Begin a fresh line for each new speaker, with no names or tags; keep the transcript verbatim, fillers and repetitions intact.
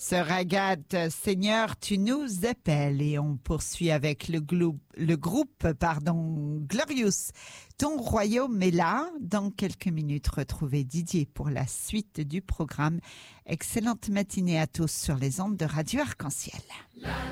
Sœur Agathe, Seigneur, tu nous appelles et on poursuit avec le, groupe, le groupe pardon, Glorious. Ton royaume est là. Dans quelques minutes, retrouvez Didier pour la suite du programme. Excellente matinée à tous sur les ondes de Radio Arc-en-Ciel.